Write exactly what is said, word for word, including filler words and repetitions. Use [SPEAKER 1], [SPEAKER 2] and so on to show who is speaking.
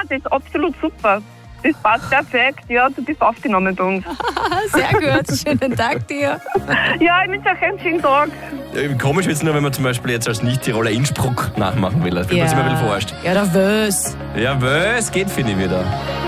[SPEAKER 1] das ist absolut super. Das passt perfekt. Ja, du bist aufgenommen bei uns.
[SPEAKER 2] Sehr gut, schönen Tag dir.
[SPEAKER 1] Ja, ich wünsche euch einen schönen Tag.
[SPEAKER 3] Ja, komisch wird es nur, wenn man zum Beispiel jetzt als Nicht-Tiroler Innsbruck nachmachen will. Da fühlt man sich immer ein bisschen verarscht.
[SPEAKER 2] Ja, der Wös.
[SPEAKER 3] Ja, was geht, finde ich wieder.